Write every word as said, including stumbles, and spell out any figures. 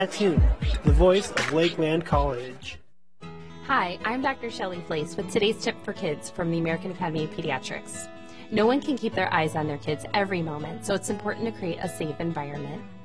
Mattoon, the voice of Lakeland College. Hi, I'm Doctor Shelley Flace with today's tip for kids from the American Academy of Pediatrics. No one can keep their eyes on their kids every moment, so it's important to create a safe environment.